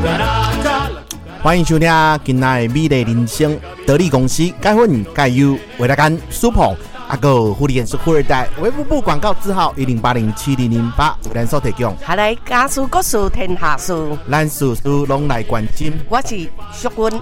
欢迎收听今仔的美丽人生，得力公司改混改优为大家super阿个福利演出富二代卫福部广告字号10807008有咱所提供。 下来家事国事天下事， 咱事事拢来关心。 我是淑君。